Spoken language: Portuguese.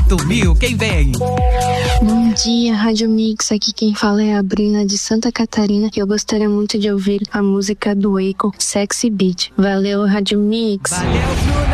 Dormiu, quem vem? Bom dia, Rádio Mix. Aqui quem fala é a Brina de Santa Catarina. Eu gostaria muito de ouvir a música do Akon, Sexy Beat. Valeu, Rádio Mix. Valeu, Bruna.